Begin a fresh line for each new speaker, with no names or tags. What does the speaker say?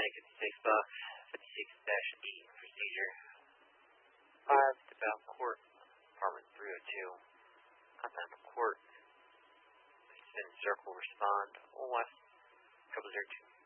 Panic at the 56-E procedure.
5.
About court, apartment 302. Contact the court. Send circle respond. West, 002.